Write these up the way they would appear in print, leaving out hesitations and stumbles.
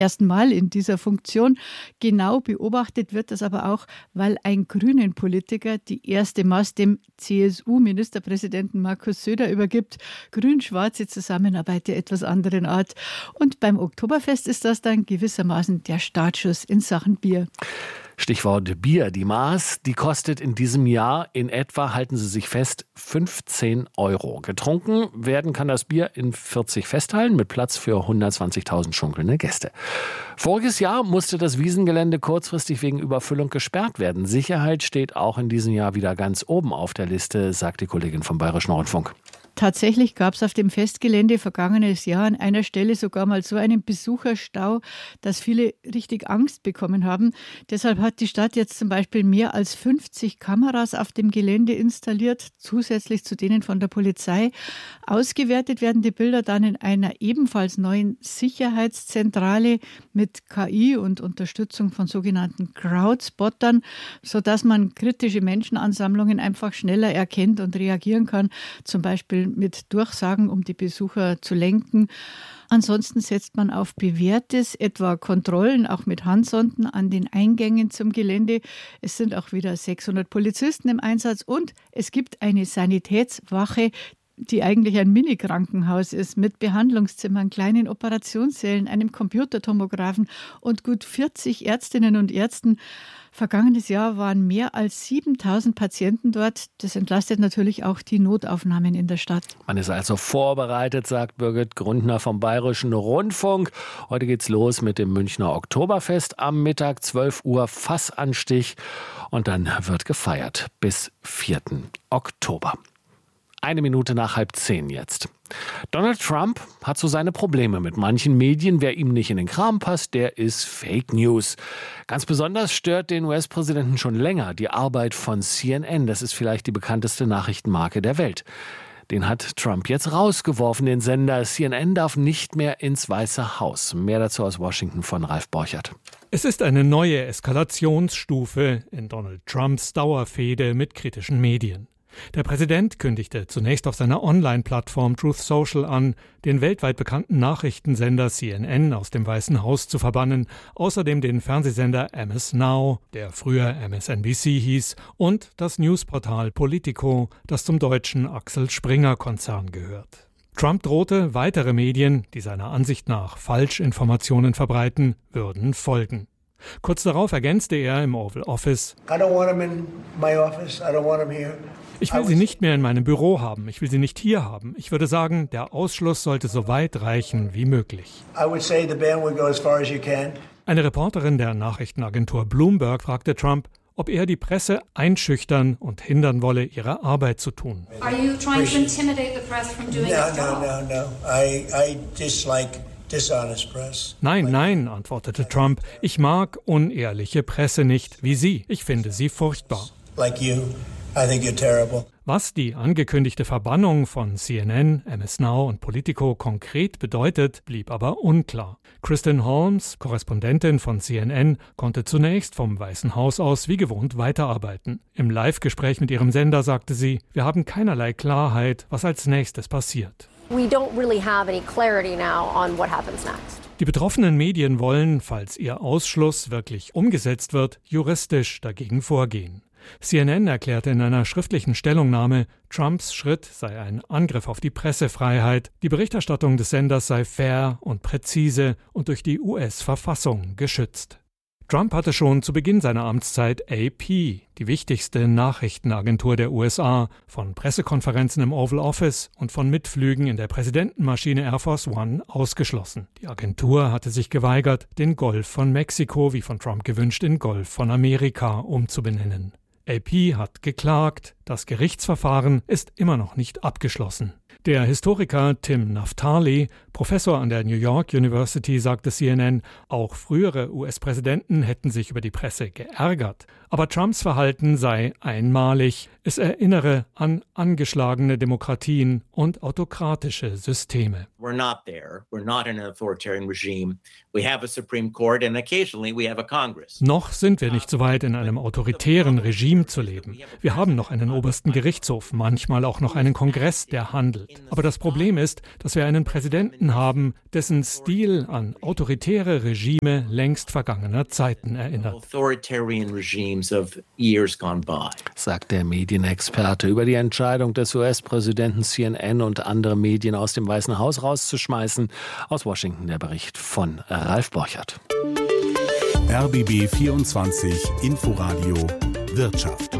ersten Mal in dieser Funktion. Genau beobachtet wird das aber auch, weil ein Grünen-Politiker die erste Maß dem CSU-Ministerpräsidenten Markus Söder übergibt. Grün-schwarze Zusammenarbeit der etwas anderen Art. Und beim Oktoberfest ist das dann gewissermaßen der Startschuss in Sachen Bier. Stichwort Bier. Die Maß, die kostet in diesem Jahr in etwa, halten Sie sich fest, 15 €. Getrunken werden kann das Bier in 40 Festhallen mit Platz für 120.000 schunkelnde Gäste. Voriges Jahr musste das Wiesengelände kurzfristig wegen Überfüllung gesperrt werden. Sicherheit steht auch in diesem Jahr wieder ganz oben auf der Liste, sagt die Kollegin vom Bayerischen Rundfunk. Tatsächlich gab es auf dem Festgelände vergangenes Jahr an einer Stelle sogar mal so einen Besucherstau, dass viele richtig Angst bekommen haben. Deshalb hat die Stadt jetzt zum Beispiel mehr als 50 Kameras auf dem Gelände installiert, zusätzlich zu denen von der Polizei. Ausgewertet werden die Bilder dann in einer ebenfalls neuen Sicherheitszentrale mit KI und Unterstützung von sogenannten Crowdspottern, sodass man kritische Menschenansammlungen einfach schneller erkennt und reagieren kann, zum Beispiel mit Durchsagen, um die Besucher zu lenken. Ansonsten setzt man auf Bewährtes, etwa Kontrollen, auch mit Handsonden an den Eingängen zum Gelände. Es sind auch wieder 600 Polizisten im Einsatz und es gibt eine Sanitätswache, die eigentlich ein Mini-Krankenhaus ist, mit Behandlungszimmern, kleinen Operationssälen, einem Computertomographen und gut 40 Ärztinnen und Ärzten. Vergangenes Jahr waren mehr als 7.000 Patienten dort. Das entlastet natürlich auch die Notaufnahmen in der Stadt. Man ist also vorbereitet, sagt Birgit Grundner vom Bayerischen Rundfunk. Heute geht's los mit dem Münchner Oktoberfest. Am Mittag 12 Uhr Fassanstich und dann wird gefeiert bis 4. Oktober. 1 Minute nach 9:30 jetzt. Donald Trump hat so seine Probleme mit manchen Medien. Wer ihm nicht in den Kram passt, der ist Fake News. Ganz besonders stört den US-Präsidenten schon länger die Arbeit von CNN. Das ist vielleicht die bekannteste Nachrichtenmarke der Welt. Den hat Trump jetzt rausgeworfen, den Sender. CNN darf nicht mehr ins Weiße Haus. Mehr dazu aus Washington von Ralf Borchert. Es ist eine neue Eskalationsstufe in Donald Trumps Dauerfehde mit kritischen Medien. Der Präsident kündigte zunächst auf seiner Online-Plattform Truth Social an, den weltweit bekannten Nachrichtensender CNN aus dem Weißen Haus zu verbannen, außerdem den Fernsehsender MS Now, der früher MSNBC hieß, und das Newsportal Politico, das zum deutschen Axel Springer-Konzern gehört. Trump drohte, weitere Medien, die seiner Ansicht nach Falschinformationen verbreiten, würden folgen. Kurz darauf ergänzte er im Oval Office: Ich will sie nicht mehr in meinem Büro haben, ich will sie nicht hier haben. Ich würde sagen, der Ausschluss sollte so weit reichen wie möglich. Eine Reporterin der Nachrichtenagentur Bloomberg fragte Trump, ob er die Presse einschüchtern und hindern wolle, ihre Arbeit zu tun. Are you trying to intimidate the press from doing its job? No. I dislike dishonest press. Nein, antwortete Trump. Ich mag unehrliche Presse nicht, wie Sie. Ich finde sie furchtbar. Like you. I think you're terrible. Was die angekündigte Verbannung von CNN, MS Now und Politico konkret bedeutet, blieb aber unklar. Kristen Holmes, Korrespondentin von CNN, konnte zunächst vom Weißen Haus aus wie gewohnt weiterarbeiten. Im Live-Gespräch mit ihrem Sender sagte sie, wir haben keinerlei Klarheit, was als nächstes passiert. We don't really have any clarity now on what happens next. Die betroffenen Medien wollen, falls ihr Ausschluss wirklich umgesetzt wird, juristisch dagegen vorgehen. CNN erklärte in einer schriftlichen Stellungnahme, Trumps Schritt sei ein Angriff auf die Pressefreiheit, die Berichterstattung des Senders sei fair und präzise und durch die US-Verfassung geschützt. Trump hatte schon zu Beginn seiner Amtszeit AP, die wichtigste Nachrichtenagentur der USA, von Pressekonferenzen im Oval Office und von Mitflügen in der Präsidentenmaschine Air Force One ausgeschlossen. Die Agentur hatte sich geweigert, den Golf von Mexiko, wie von Trump gewünscht, in Golf von Amerika umzubenennen. AP hat geklagt, das Gerichtsverfahren ist immer noch nicht abgeschlossen. Der Historiker Tim Naftali, Professor an der New York University, sagte CNN, auch frühere US-Präsidenten hätten sich über die Presse geärgert. Aber Trumps Verhalten sei einmalig. Es erinnere an angeschlagene Demokratien und autokratische Systeme. We're not there. We're not in an authoritarian regime. We have a Supreme Court and occasionally we have a Congress. Noch sind wir nicht so weit, in einem autoritären Regime zu leben. Wir haben noch einen obersten Gerichtshof, manchmal auch noch einen Kongress, der handelt. Aber das Problem ist, dass wir einen Präsidenten haben, dessen Stil an autoritäre Regime längst vergangener Zeiten erinnert. Authoritarian regimes of years gone by. Sagt der Medienexperte über die Entscheidung des US-Präsidenten CNN und andere Medien aus dem Weißen Haus rauszuschmeißen. Aus Washington der Bericht von Ralf Borchert. RBB 24 Inforadio Wirtschaft.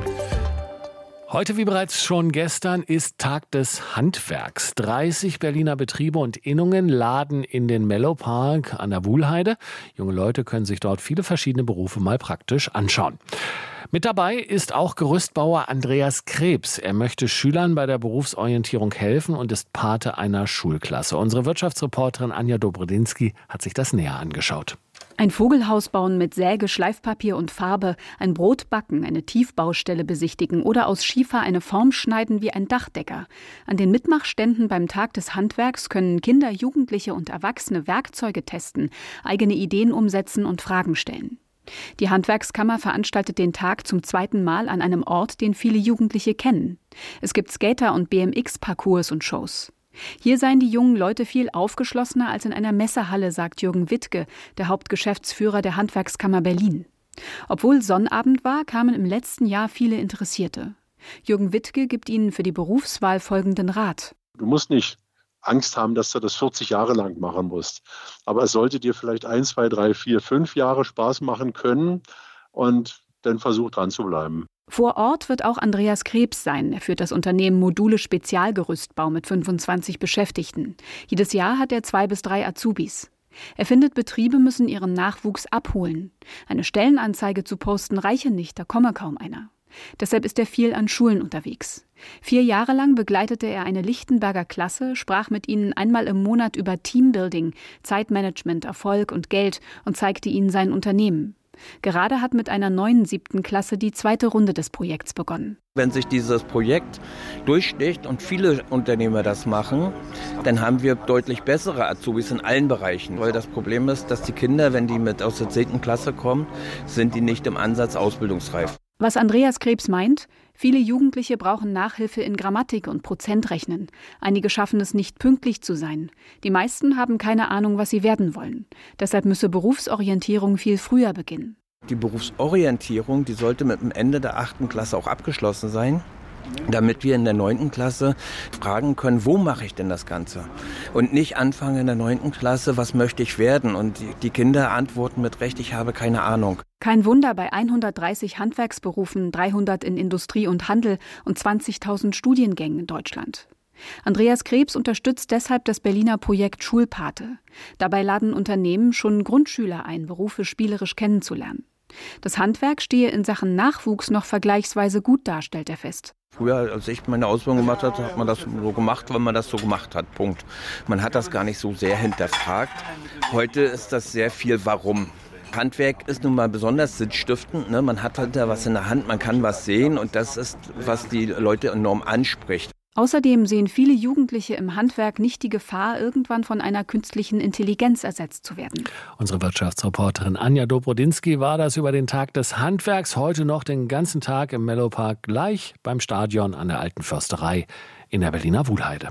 Heute, wie bereits schon gestern, ist Tag des Handwerks. 30 Berliner Betriebe und Innungen laden in den Mellow-Park an der Wuhlheide. Junge Leute können sich dort viele verschiedene Berufe mal praktisch anschauen. Mit dabei ist auch Gerüstbauer Andreas Krebs. Er möchte Schülern bei der Berufsorientierung helfen und ist Pate einer Schulklasse. Unsere Wirtschaftsreporterin Anja Dobrodinsky hat sich das näher angeschaut. Ein Vogelhaus bauen mit Säge, Schleifpapier und Farbe, ein Brot backen, eine Tiefbaustelle besichtigen oder aus Schiefer eine Form schneiden wie ein Dachdecker. An den Mitmachständen beim Tag des Handwerks können Kinder, Jugendliche und Erwachsene Werkzeuge testen, eigene Ideen umsetzen und Fragen stellen. Die Handwerkskammer veranstaltet den Tag zum 2. Mal an einem Ort, den viele Jugendliche kennen. Es gibt Skater- und BMX-Parcours und Shows. Hier seien die jungen Leute viel aufgeschlossener als in einer Messehalle, sagt Jürgen Wittke, der Hauptgeschäftsführer der Handwerkskammer Berlin. Obwohl Sonnabend war, kamen im letzten Jahr viele Interessierte. Jürgen Wittke gibt ihnen für die Berufswahl folgenden Rat. Du musst nicht Angst haben, dass du das 40 Jahre lang machen musst. Aber es sollte dir vielleicht 1, 2, 3, 4, 5 Jahre Spaß machen können und dann versuch dran zu bleiben. Vor Ort wird auch Andreas Krebs sein. Er führt das Unternehmen Module Spezialgerüstbau mit 25 Beschäftigten. Jedes Jahr hat er 2 bis 3 Azubis. Er findet, Betriebe müssen ihren Nachwuchs abholen. Eine Stellenanzeige zu posten reiche nicht, da komme kaum einer. Deshalb ist er viel an Schulen unterwegs. 4 Jahre lang begleitete er eine Lichtenberger Klasse, sprach mit ihnen einmal im Monat über Teambuilding, Zeitmanagement, Erfolg und Geld und zeigte ihnen sein Unternehmen. Gerade hat mit einer neuen 7. Klasse die 2. Runde des Projekts begonnen. Wenn sich dieses Projekt durchsticht und viele Unternehmer das machen, dann haben wir deutlich bessere Azubis in allen Bereichen. Weil das Problem ist, dass die Kinder, wenn die mit aus der 10. Klasse kommen, sind die nicht im Ansatz ausbildungsreif. Was Andreas Krebs meint, viele Jugendliche brauchen Nachhilfe in Grammatik und Prozentrechnen. Einige schaffen es nicht, pünktlich zu sein. Die meisten haben keine Ahnung, was sie werden wollen. Deshalb müsse Berufsorientierung viel früher beginnen. Die Berufsorientierung, die sollte mit dem Ende der 8. Klasse auch abgeschlossen sein, damit wir in der 9. Klasse fragen können, wo mache ich denn das Ganze? Und nicht anfangen in der 9. Klasse, was möchte ich werden? Und die Kinder antworten mit Recht, ich habe keine Ahnung. Kein Wunder bei 130 Handwerksberufen, 300 in Industrie und Handel und 20.000 Studiengängen in Deutschland. Andreas Krebs unterstützt deshalb das Berliner Projekt Schulpate. Dabei laden Unternehmen schon Grundschüler ein, Berufe spielerisch kennenzulernen. Das Handwerk stehe in Sachen Nachwuchs noch vergleichsweise gut da, stellt er fest. Früher, als ich meine Ausbildung gemacht habe, hat man das so gemacht, weil man das so gemacht hat. Punkt. Man hat das gar nicht so sehr hinterfragt. Heute ist das sehr viel Warum. Handwerk ist nun mal besonders sinnstiftend. Ne? Man hat halt da was in der Hand, man kann was sehen und das ist, was die Leute enorm anspricht. Außerdem sehen viele Jugendliche im Handwerk nicht die Gefahr, irgendwann von einer künstlichen Intelligenz ersetzt zu werden. Unsere Wirtschaftsreporterin Anja Dobrodinsky war das über den Tag des Handwerks. Heute noch den ganzen Tag im Mellow-Park, gleich beim Stadion an der Alten Försterei in der Berliner Wuhlheide.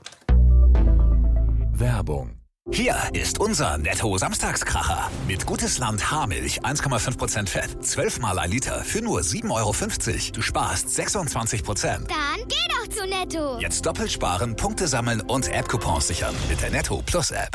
Werbung. Hier ist unser Netto-Samstagskracher. Mit Gutes Land Haarmilch 1,5% Fett, 12 mal 1 Liter für nur 7,50 €. Du sparst 26%. Dann geh doch zu Netto. Jetzt doppelt sparen, Punkte sammeln und App-Coupons sichern mit der Netto Plus App.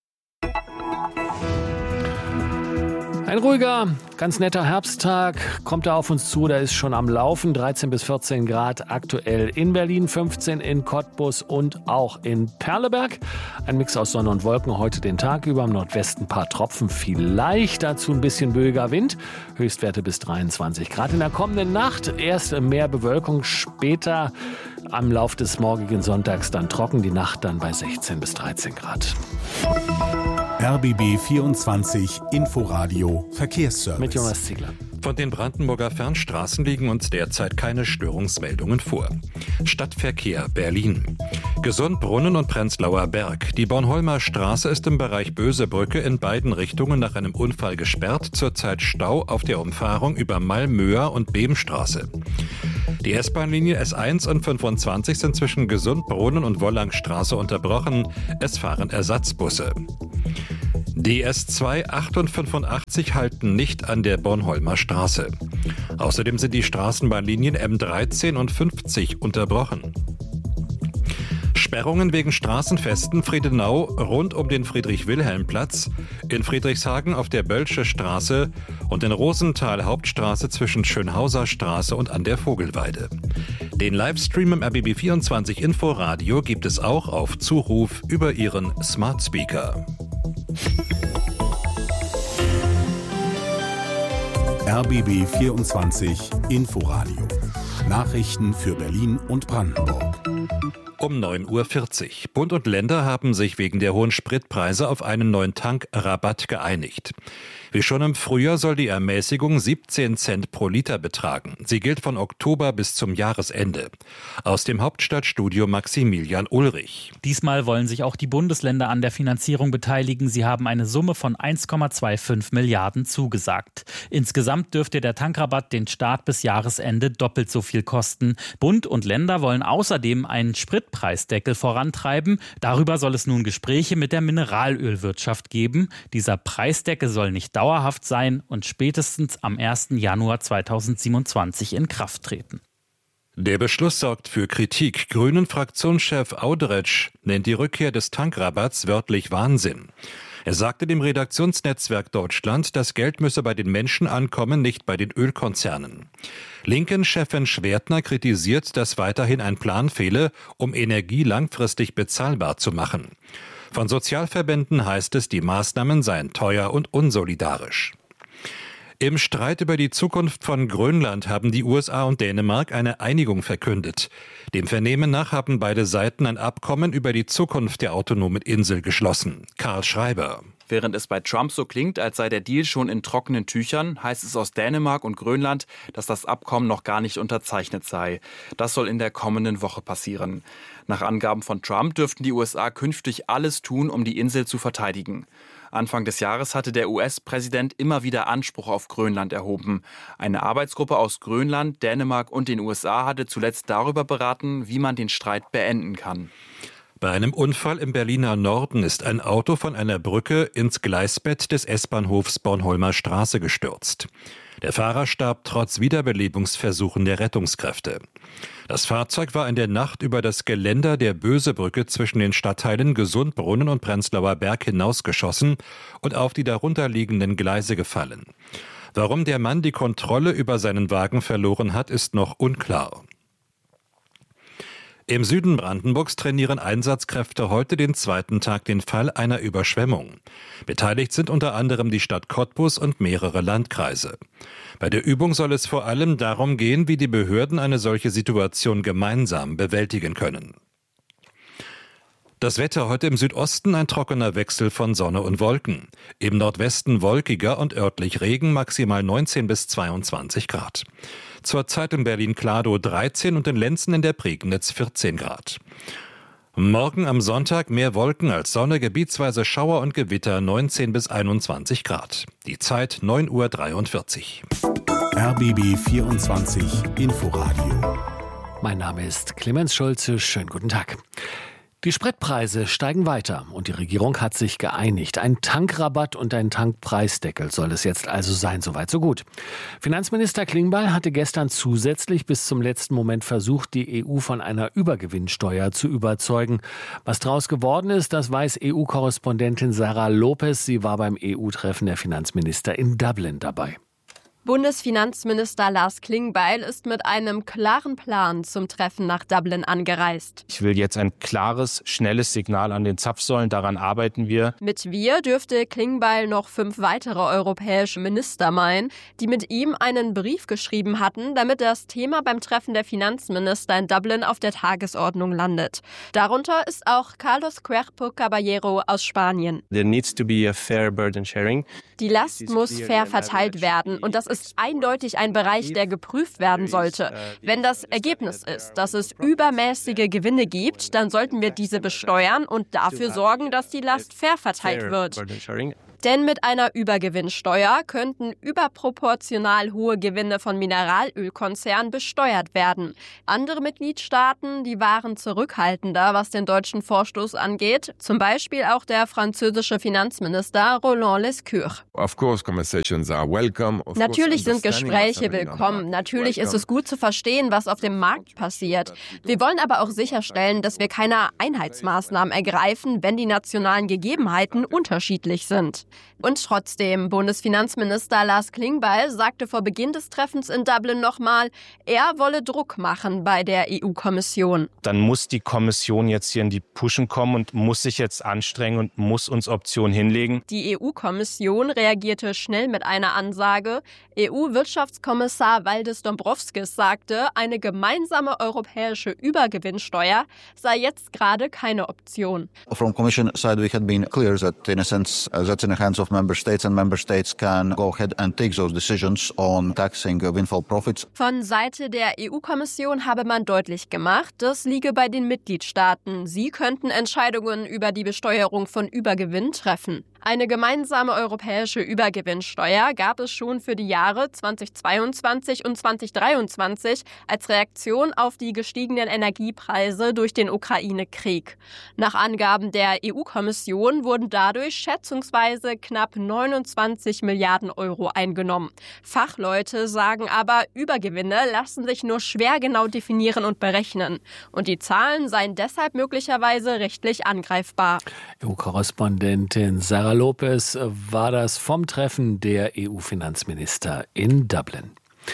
Ein ruhiger, ganz netter Herbsttag kommt da auf uns zu. Da ist schon am Laufen. 13 bis 14 Grad aktuell in Berlin, 15 in Cottbus und auch in Perleberg. Ein Mix aus Sonne und Wolken heute den Tag über. Im Nordwesten ein paar Tropfen, vielleicht dazu ein bisschen böiger Wind. Höchstwerte bis 23 Grad. In der kommenden Nacht erst mehr Bewölkung, später am Lauf des morgigen Sonntags dann trocken. Die Nacht dann bei 16 bis 13 Grad. RBB 24 Inforadio Verkehrsservice. Mit Jonas Ziegler. Von den Brandenburger Fernstraßen liegen uns derzeit keine Störungsmeldungen vor. Stadtverkehr Berlin. Gesundbrunnen und Prenzlauer Berg. Die Bornholmer Straße ist im Bereich Bösebrücke in beiden Richtungen nach einem Unfall gesperrt. Zurzeit Stau auf der Umfahrung über Malmöer und Behmstraße. Die S-Bahn-Linie S1 und 25 sind zwischen Gesundbrunnen und Wollangstraße unterbrochen. Es fahren Ersatzbusse. Die S2, 8 und 85 halten nicht an der Bornholmer Straße. Außerdem sind die Straßenbahnlinien M13 und 50 unterbrochen. Sperrungen wegen Straßenfesten Friedenau rund um den Friedrich-Wilhelm-Platz, in Friedrichshagen auf der Bölsche Straße und in Rosenthal Hauptstraße zwischen Schönhauser Straße und an der Vogelweide. Den Livestream im RBB24 Inforadio gibt es auch auf Zuruf über Ihren Smart Speaker. RBB24 Inforadio. Nachrichten für Berlin und Brandenburg. Um 9:40 Uhr. Bund und Länder haben sich wegen der hohen Spritpreise auf einen neuen Tankrabatt geeinigt. Wie schon im Frühjahr soll die Ermäßigung 17 Cent pro Liter betragen. Sie gilt von Oktober bis zum Jahresende. Aus dem Hauptstadtstudio Maximilian Ulrich. Diesmal wollen sich auch die Bundesländer an der Finanzierung beteiligen. Sie haben eine Summe von 1,25 Milliarden zugesagt. Insgesamt dürfte der Tankrabatt den Staat bis Jahresende doppelt so viel kosten. Bund und Länder wollen außerdem einen Spritpreisdeckel vorantreiben. Darüber soll es nun Gespräche mit der Mineralölwirtschaft geben. Dieser Preisdeckel soll nicht dauerhaft sein und spätestens am 1. Januar 2027 in Kraft treten. Der Beschluss sorgt für Kritik. Grünen-Fraktionschef Audretsch nennt die Rückkehr des Tankrabatts wörtlich Wahnsinn. Er sagte dem Redaktionsnetzwerk Deutschland, das Geld müsse bei den Menschen ankommen, nicht bei den Ölkonzernen. Linken-Chefin Schwertner kritisiert, dass weiterhin ein Plan fehle, um Energie langfristig bezahlbar zu machen. Von Sozialverbänden heißt es, die Maßnahmen seien teuer und unsolidarisch. Im Streit über die Zukunft von Grönland haben die USA und Dänemark eine Einigung verkündet. Dem Vernehmen nach haben beide Seiten ein Abkommen über die Zukunft der autonomen Insel geschlossen. Karl Schreiber. Während es bei Trump so klingt, als sei der Deal schon in trockenen Tüchern, heißt es aus Dänemark und Grönland, dass das Abkommen noch gar nicht unterzeichnet sei. Das soll in der kommenden Woche passieren. Nach Angaben von Trump dürften die USA künftig alles tun, um die Insel zu verteidigen. Anfang des Jahres hatte der US-Präsident immer wieder Anspruch auf Grönland erhoben. Eine Arbeitsgruppe aus Grönland, Dänemark und den USA hatte zuletzt darüber beraten, wie man den Streit beenden kann. Bei einem Unfall im Berliner Norden ist ein Auto von einer Brücke ins Gleisbett des S-Bahnhofs Bornholmer Straße gestürzt. Der Fahrer starb trotz Wiederbelebungsversuchen der Rettungskräfte. Das Fahrzeug war in der Nacht über das Geländer der Bösebrücke zwischen den Stadtteilen Gesundbrunnen und Prenzlauer Berg hinausgeschossen und auf die darunterliegenden Gleise gefallen. Warum der Mann die Kontrolle über seinen Wagen verloren hat, ist noch unklar. Im Süden Brandenburgs trainieren Einsatzkräfte heute den zweiten Tag den Fall einer Überschwemmung. Beteiligt sind unter anderem die Stadt Cottbus und mehrere Landkreise. Bei der Übung soll es vor allem darum gehen, wie die Behörden eine solche Situation gemeinsam bewältigen können. Das Wetter heute im Südosten ein trockener Wechsel von Sonne und Wolken. Im Nordwesten wolkiger und örtlich Regen, maximal 19 bis 22 Grad. Zurzeit in Berlin-Kladow 13 und in Lenzen in der Prignitz 14 Grad. Morgen am Sonntag mehr Wolken als Sonne, gebietsweise Schauer und Gewitter 19 bis 21 Grad. Die Zeit 9:43 Uhr. RBB 24 Inforadio. Mein Name ist Clemens Schulze. Schönen guten Tag. Die Spritpreise steigen weiter und die Regierung hat sich geeinigt. Ein Tankrabatt und ein Tankpreisdeckel soll es jetzt also sein. Soweit, so gut. Finanzminister Klingbeil hatte gestern zusätzlich bis zum letzten Moment versucht, die EU von einer Übergewinnsteuer zu überzeugen. Was daraus geworden ist, das weiß EU-Korrespondentin Sarah Lopez. Sie war beim EU-Treffen der Finanzminister in Dublin dabei. Bundesfinanzminister Lars Klingbeil ist mit einem klaren Plan zum Treffen nach Dublin angereist. Ich will jetzt ein klares, schnelles Signal an den Zapfsäulen. Daran arbeiten wir. Mit wir dürfte Klingbeil noch 5 weitere europäische Minister meinen, die mit ihm einen Brief geschrieben hatten, damit das Thema beim Treffen der Finanzminister in Dublin auf der Tagesordnung landet. Darunter ist auch Carlos Cuerpo Caballero aus Spanien. There needs to be a fair burden sharing. Die Last muss fair verteilt werden und das ist ist eindeutig ein Bereich, der geprüft werden sollte. Wenn das Ergebnis ist, dass es übermäßige Gewinne gibt, dann sollten wir diese besteuern und dafür sorgen, dass die Last fair verteilt wird. Denn mit einer Übergewinnsteuer könnten überproportional hohe Gewinne von Mineralölkonzernen besteuert werden. Andere Mitgliedstaaten, die waren zurückhaltender, was den deutschen Vorstoß angeht. Zum Beispiel auch der französische Finanzminister Roland Lescure. Natürlich sind Gespräche willkommen. Natürlich ist es gut zu verstehen, was auf dem Markt passiert. Wir wollen aber auch sicherstellen, dass wir keine Einheitsmaßnahmen ergreifen, wenn die nationalen Gegebenheiten unterschiedlich sind. Und trotzdem, Bundesfinanzminister Lars Klingbeil sagte vor Beginn des Treffens in Dublin nochmal, er wolle Druck machen bei der EU-Kommission. Dann muss die Kommission jetzt hier in die Puschen kommen und muss sich jetzt anstrengen und muss uns Optionen hinlegen. Die EU-Kommission reagierte schnell mit einer Ansage. EU-Wirtschaftskommissar Valdis Dombrovskis sagte, eine gemeinsame europäische Übergewinnsteuer sei jetzt gerade keine Option. From Commission side we had been clear that in a sense that's in the hands of member states and member states can go ahead and take those decisions on taxing windfall profits. Von Seite der EU-Kommission habe man deutlich gemacht, das liege bei den Mitgliedstaaten. Sie könnten Entscheidungen über die Besteuerung von Übergewinn treffen. Eine gemeinsame europäische Übergewinnsteuer gab es schon für die Jahre 2022 und 2023 als Reaktion auf die gestiegenen Energiepreise durch den Ukraine-Krieg. Nach Angaben der EU-Kommission wurden dadurch schätzungsweise knapp 29 Milliarden Euro eingenommen. Fachleute sagen aber, Übergewinne lassen sich nur schwer genau definieren und berechnen. Und die Zahlen seien deshalb möglicherweise rechtlich angreifbar. EU-Korrespondentin Sarah Lopez war das vom Treffen der EU-Finanzminister in Dublin.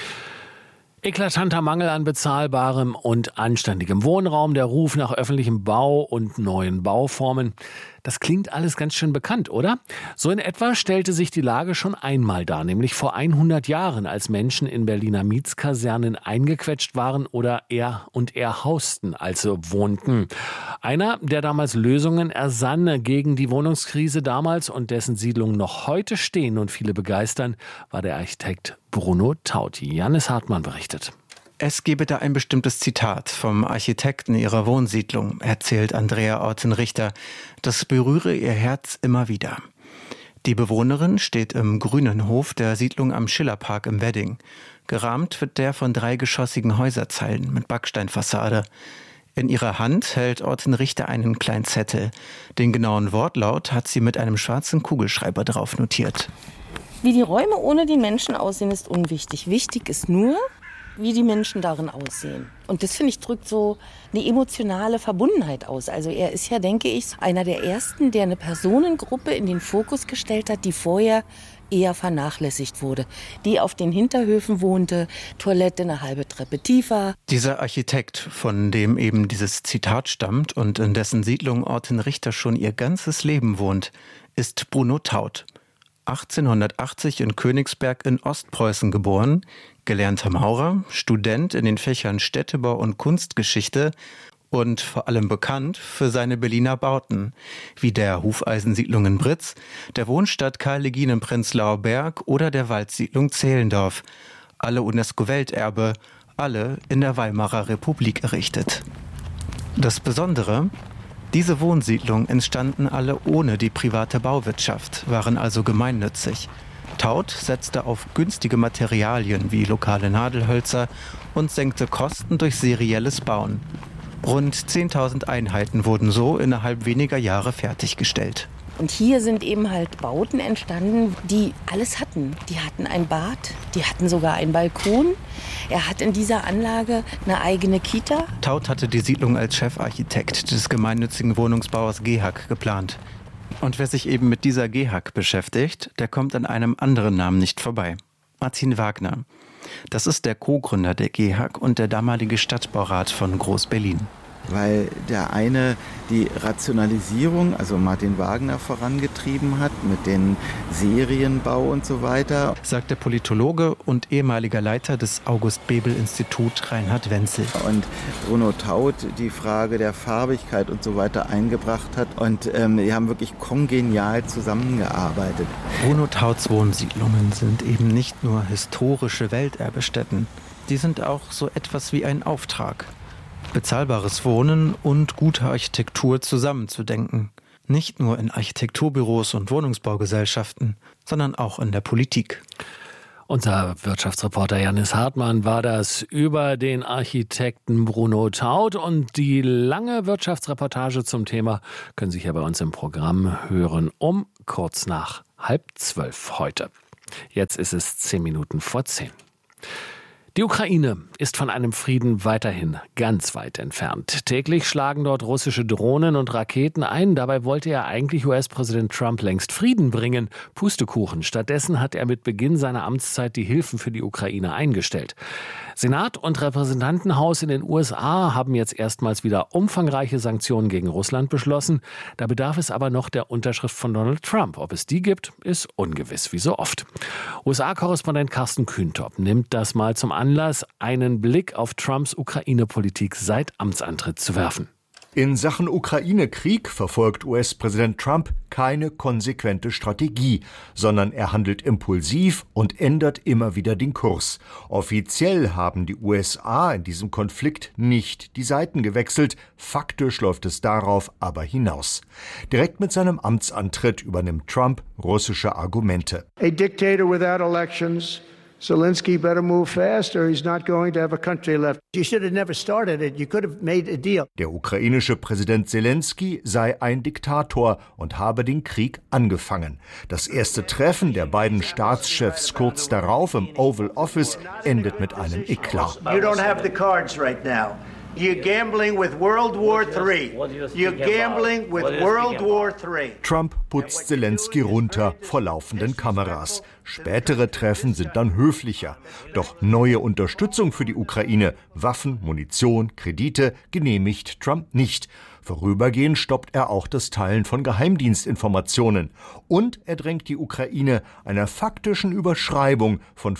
Eklatanter Mangel an bezahlbarem und anständigem Wohnraum, der Ruf nach öffentlichem Bau und neuen Bauformen. Das klingt alles ganz schön bekannt, oder? So in etwa stellte sich die Lage schon einmal dar, nämlich vor 100 Jahren, als Menschen in Berliner Mietskasernen eingequetscht waren oder eher hausten, als wohnten. Einer, der damals Lösungen ersann gegen die Wohnungskrise damals und dessen Siedlungen noch heute stehen und viele begeistern, war der Architekt Bruno Tauti. Jannis Hartmann berichtet. Es gebe da ein bestimmtes Zitat vom Architekten ihrer Wohnsiedlung, erzählt Andrea Ortenrichter. Das berühre ihr Herz immer wieder. Die Bewohnerin steht im grünen Hof der Siedlung am Schillerpark im Wedding. Gerahmt wird der von 3-geschossigen Häuserzeilen mit Backsteinfassade. In ihrer Hand hält Ortenrichter einen kleinen Zettel. Den genauen Wortlaut hat sie mit einem schwarzen Kugelschreiber drauf notiert. Wie die Räume ohne die Menschen aussehen, ist unwichtig. Wichtig ist nur, wie die Menschen darin aussehen. Und das, finde ich, drückt so eine emotionale Verbundenheit aus. Also er ist ja, denke ich, einer der Ersten, der eine Personengruppe in den Fokus gestellt hat, die vorher eher vernachlässigt wurde. Die auf den Hinterhöfen wohnte, Toilette eine halbe Treppe tiefer. Dieser Architekt, von dem eben dieses Zitat stammt und in dessen Siedlung Ortenrichter schon ihr ganzes Leben wohnt, ist Bruno Taut. 1880 in Königsberg in Ostpreußen geboren, gelernter Maurer, Student in den Fächern Städtebau und Kunstgeschichte und vor allem bekannt für seine Berliner Bauten, wie der Hufeisensiedlung in Britz, der Wohnstadt Karl Legien im Prenzlauer Berg oder der Waldsiedlung Zehlendorf. Alle UNESCO-Welterbe, alle in der Weimarer Republik errichtet. Das Besondere: diese Wohnsiedlungen entstanden alle ohne die private Bauwirtschaft, waren also gemeinnützig. Taut setzte auf günstige Materialien wie lokale Nadelhölzer und senkte Kosten durch serielles Bauen. Rund 10.000 Einheiten wurden so innerhalb weniger Jahre fertiggestellt. Und hier sind eben halt Bauten entstanden, die alles hatten. Die hatten ein Bad, die hatten sogar einen Balkon. Er hat in dieser Anlage eine eigene Kita. Taut hatte die Siedlung als Chefarchitekt des gemeinnützigen Wohnungsbauers GEHAG geplant. Und wer sich eben mit dieser GEHAG beschäftigt, der kommt an einem anderen Namen nicht vorbei. Martin Wagner. Das ist der Co-Gründer der GEHAG und der damalige Stadtbaurat von Groß-Berlin. weil der eine die Rationalisierung, also Martin Wagner, vorangetrieben hat mit den Serienbau und so weiter, sagt der Politologe und ehemaliger Leiter des August-Bebel-Institut Reinhard Wenzel. Und Bruno Taut die Frage der Farbigkeit und so weiter eingebracht hat. Und die haben wirklich kongenial zusammengearbeitet. Bruno Tauts Wohnsiedlungen sind eben nicht nur historische Welterbestätten. Die sind auch so etwas wie ein Auftrag. Bezahlbares Wohnen und gute Architektur zusammenzudenken. Nicht nur in Architekturbüros und Wohnungsbaugesellschaften, sondern auch in der Politik. Unser Wirtschaftsreporter Janis Hartmann war das über den Architekten Bruno Taut. Und die lange Wirtschaftsreportage zum Thema können Sie hier bei uns im Programm hören um kurz nach 11:30 heute. Jetzt ist es 10 Minuten vor 10. Die Ukraine ist von einem Frieden weiterhin ganz weit entfernt. Täglich schlagen dort russische Drohnen und Raketen ein. Dabei wollte ja eigentlich US-Präsident Trump längst Frieden bringen. Pustekuchen. Stattdessen hat er mit Beginn seiner Amtszeit die Hilfen für die Ukraine eingestellt. Senat und Repräsentantenhaus in den USA haben jetzt erstmals wieder umfangreiche Sanktionen gegen Russland beschlossen. Da bedarf es aber noch der Unterschrift von Donald Trump. Ob es die gibt, ist ungewiss, wie so oft. USA-Korrespondent Carsten Kühntop nimmt das mal zum Anlass, einen Blick auf Trumps Ukraine-Politik seit Amtsantritt zu werfen. In Sachen Ukraine-Krieg verfolgt US-Präsident Trump keine konsequente Strategie, sondern er handelt impulsiv und ändert immer wieder den Kurs. Offiziell haben die USA in diesem Konflikt nicht die Seiten gewechselt, faktisch läuft es darauf aber hinaus. Direkt mit seinem Amtsantritt übernimmt Trump russische Argumente. A dictator without elections. Zelensky better move fast or he's not going to have a country left. You should have never started it. You could have made a deal. Der ukrainische Präsident Zelensky sei ein Diktator und habe den Krieg angefangen. Das erste Treffen der beiden Staatschefs kurz darauf im Oval Office endet mit einem Eklat. You don't have the cards right now. You're gambling with World War III. You're gambling with World War III. Trump putzt Zelensky runter vor laufenden Kameras. Spätere Treffen sind dann höflicher. Doch neue Unterstützung für die Ukraine, Waffen, Munition, Kredite genehmigt Trump nicht. Vorübergehend stoppt er auch das Teilen von Geheimdienstinformationen. Und er drängt die Ukraine einer faktischen Überschreibung von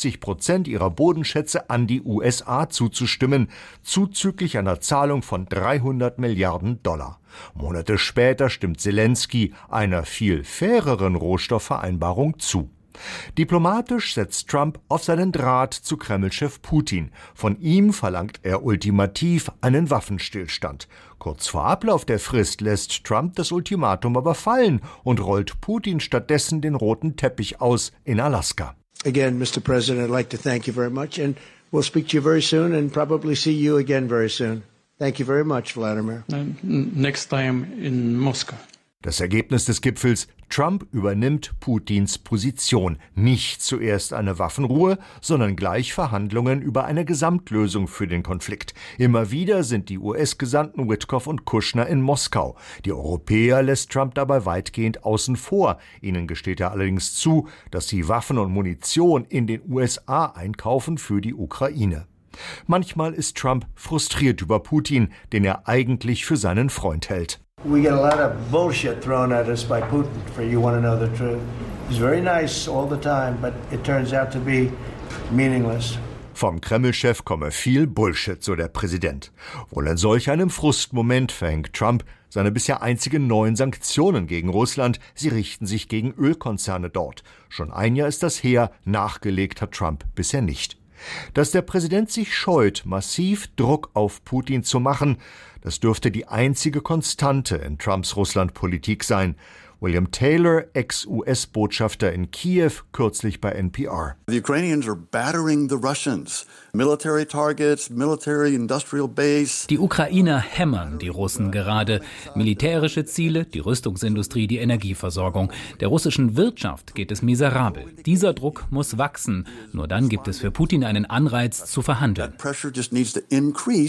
50% ihrer Bodenschätze an die USA zuzustimmen, zuzüglich einer Zahlung von $300 Milliarden. Monate später stimmt Zelensky einer viel faireren Rohstoffvereinbarung zu. Diplomatisch setzt Trump auf seinen Draht zu Kreml-Chef Putin. Von ihm verlangt er ultimativ einen Waffenstillstand. Kurz vor Ablauf der Frist lässt Trump das Ultimatum aber fallen und rollt Putin stattdessen den roten Teppich aus in Alaska. Again, Mr. President, I'd like to thank you very much and we'll speak to you very soon and probably see you again very soon. Thank you very much, Vladimir. Next time in Moscow. Das Ergebnis des Gipfels: Trump übernimmt Putins Position. Nicht zuerst eine Waffenruhe, sondern gleich Verhandlungen über eine Gesamtlösung für den Konflikt. Immer wieder sind die US-Gesandten Witkoff und Kushner in Moskau. Die Europäer lässt Trump dabei weitgehend außen vor. Ihnen gesteht er allerdings zu, dass sie Waffen und Munition in den USA einkaufen für die Ukraine. Manchmal ist Trump frustriert über Putin, den er eigentlich für seinen Freund hält. We get a lot of bullshit thrown at us by Putin, for you want to know the truth. He's very nice all the time, but it turns out to be meaningless. Vom Kreml-Chef komme viel Bullshit, so der Präsident. Wohl in solch einem Frustmoment verhängt Trump seine bisher einzigen neuen Sanktionen gegen Russland. Sie richten sich gegen Ölkonzerne dort. Schon ein Jahr ist das her, nachgelegt hat Trump bisher nicht. Dass der Präsident sich scheut, massiv Druck auf Putin zu machen, das dürfte die einzige Konstante in Trumps Russlandpolitik sein. William Taylor, Ex-US-Botschafter in Kiew, kürzlich bei NPR. The Ukrainians are battering the Russians. Military targets, military industrial base. Die Ukrainer hämmern die Russen gerade. Militärische Ziele, die Rüstungsindustrie, die Energieversorgung. Der russischen Wirtschaft geht es miserabel. Dieser Druck muss wachsen. Nur dann gibt es für Putin einen Anreiz zu verhandeln. That pressure just needs to increase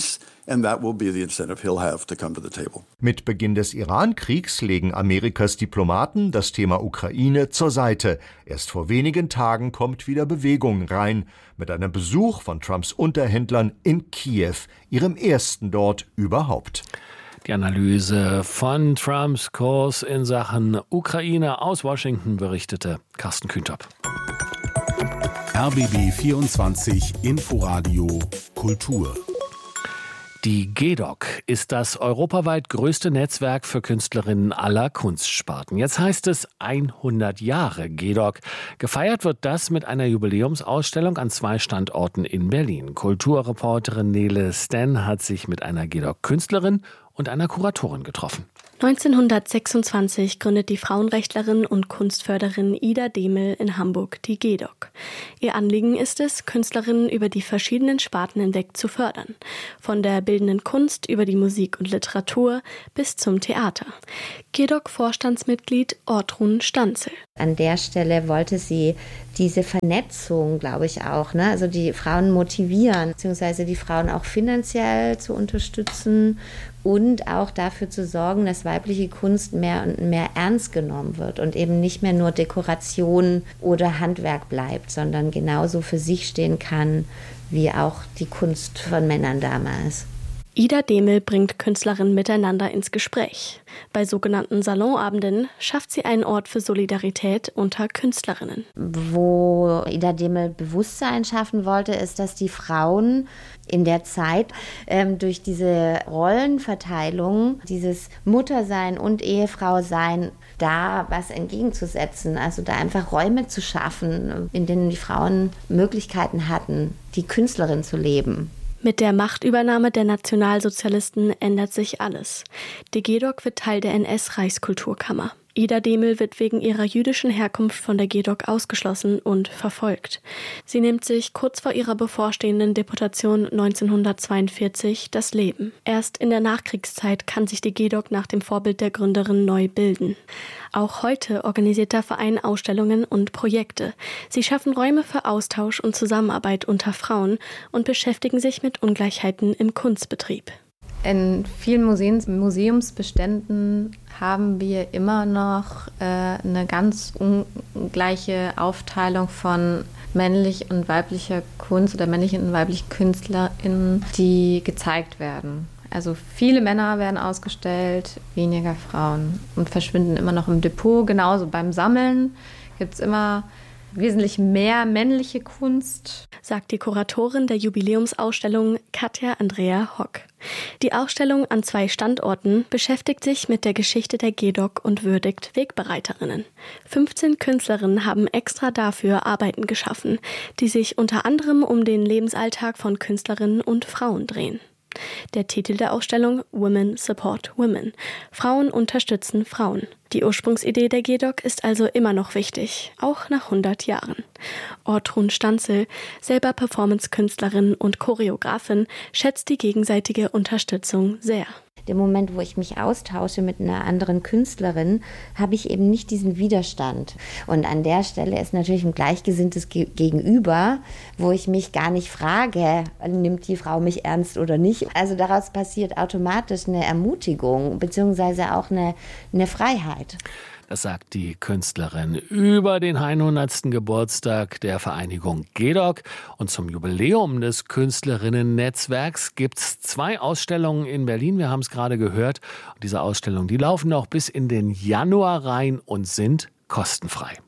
and that will be the incentive he'll have to come to the table. Mit Beginn des Iran-Kriegs legen Amerikas Diplomaten das Thema Ukraine zur Seite. Erst vor wenigen Tagen kommt wieder Bewegung rein, mit einem Besuch von Trumps Unterhändlern in Kiew, ihrem ersten dort überhaupt. Die Analyse von Trumps Kurs in Sachen Ukraine aus Washington berichtete Carsten Kühntop. RBB 24 Inforadio Kultur. Die GEDOC ist das europaweit größte Netzwerk für Künstlerinnen aller Kunstsparten. Jetzt heißt es 100 Jahre GEDOC. Gefeiert wird das mit einer Jubiläumsausstellung an 2 Standorten in Berlin. Kulturreporterin Nele Sten hat sich mit einer GEDOC-Künstlerin und einer Kuratorin getroffen. 1926 gründet die Frauenrechtlerin und Kunstförderin Ida Demel in Hamburg die GEDOC. Ihr Anliegen ist es, Künstlerinnen über die verschiedenen Sparten hinweg zu fördern. Von der bildenden Kunst über die Musik und Literatur bis zum Theater. GEDOC-Vorstandsmitglied Ortrun Stanzel. An der Stelle wollte sie diese Vernetzung, glaube ich auch, also die Frauen motivieren, beziehungsweise die Frauen auch finanziell zu unterstützen und auch dafür zu sorgen, dass weibliche Kunst mehr und mehr ernst genommen wird und eben nicht mehr nur Dekoration oder Handwerk bleibt, sondern genauso für sich stehen kann, wie auch die Kunst von Männern damals. Ida Demel bringt Künstlerinnen miteinander ins Gespräch. Bei sogenannten Salonabenden schafft sie einen Ort für Solidarität unter Künstlerinnen. Wo Ida Demel Bewusstsein schaffen wollte, ist, dass die Frauen in der Zeit durch diese Rollenverteilung, dieses Muttersein und Ehefrau-Sein, da was entgegenzusetzen, also da einfach Räume zu schaffen, in denen die Frauen Möglichkeiten hatten, die Künstlerin zu leben. Mit der Machtübernahme der Nationalsozialisten ändert sich alles. Die GEDOC wird Teil der NS-Reichskulturkammer. Ida Demel wird wegen ihrer jüdischen Herkunft von der GEDOC ausgeschlossen und verfolgt. Sie nimmt sich kurz vor ihrer bevorstehenden Deportation 1942 das Leben. Erst in der Nachkriegszeit kann sich die GEDOC nach dem Vorbild der Gründerin neu bilden. Auch heute organisiert der Verein Ausstellungen und Projekte. Sie schaffen Räume für Austausch und Zusammenarbeit unter Frauen und beschäftigen sich mit Ungleichheiten im Kunstbetrieb. In vielen Museumsbeständen haben wir immer noch eine ganz ungleiche Aufteilung von männlich und weiblicher Kunst oder männlichen und weiblichen KünstlerInnen, die gezeigt werden. Also viele Männer werden ausgestellt, weniger Frauen und verschwinden immer noch im Depot. Genauso beim Sammeln gibt es immer wesentlich mehr männliche Kunst, sagt die Kuratorin der Jubiläumsausstellung Katja Andrea Hock. Die Ausstellung an 2 Standorten beschäftigt sich mit der Geschichte der GEDOC und würdigt Wegbereiterinnen. 15 Künstlerinnen haben extra dafür Arbeiten geschaffen, die sich unter anderem um den Lebensalltag von Künstlerinnen und Frauen drehen. Der Titel der Ausstellung Women Support Women. Frauen unterstützen Frauen. Die Ursprungsidee der GEDOC ist also immer noch wichtig, auch nach 100 Jahren. Ortrun Stanzel, selber Performance-Künstlerin und Choreografin, schätzt die gegenseitige Unterstützung sehr. Dem Moment, wo ich mich austausche mit einer anderen Künstlerin, habe ich eben nicht diesen Widerstand. Und an der Stelle ist natürlich ein gleichgesinntes Gegenüber, wo ich mich gar nicht frage, nimmt die Frau mich ernst oder nicht. Also daraus passiert automatisch eine Ermutigung beziehungsweise auch eine Freiheit. Das sagt die Künstlerin über den 100. Geburtstag der Vereinigung GEDOC. Und zum Jubiläum des Künstlerinnen-Netzwerks gibt es 2 Ausstellungen in Berlin. Wir haben es gerade gehört. Und diese Ausstellungen, die laufen noch bis in den Januar rein und sind kostenfrei.